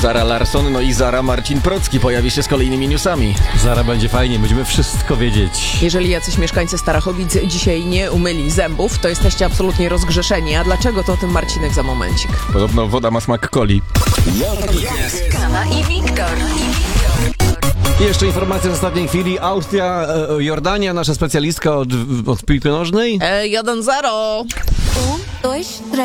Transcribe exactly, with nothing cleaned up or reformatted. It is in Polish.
Zara Larsson, no i Zara Marcin Procki pojawi się z kolejnymi newsami. Zara będzie fajnie, będziemy wszystko wiedzieć. Jeżeli jacyś mieszkańcy Starachowic dzisiaj nie umyli zębów, to jesteście absolutnie rozgrzeszeni. A dlaczego, to o tym Marcinek za momencik. Podobno woda ma smak coli. Kawa i Wiktor. I jeszcze informacja z ostatniej chwili. Austria, e, Jordania, nasza specjalistka od, od piłki nożnej. E, jeden zero. Un, dois, tres.